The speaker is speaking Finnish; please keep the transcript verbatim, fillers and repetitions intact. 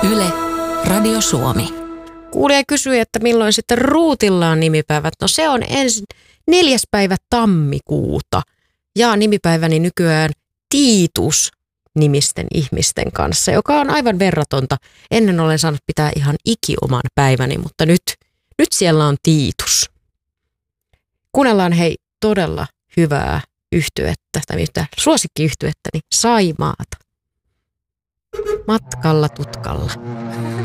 Yle, Radio Suomi. Kuulija kysyi, että milloin sitten Ruutilla on nimipäivät. No se on ensin neljäs päivä tammikuuta ja nimipäiväni nykyään Tiitus nimisten ihmisten kanssa, joka on aivan verratonta. Ennen olen saanut pitää ihan ikioman päiväni, mutta nyt, nyt siellä on Tiitus. Kuunnellaan hei todella hyvää yhtyettä, tai yhtä suosikkiyhtyettäni Saimaata. Matkalla tutkalla.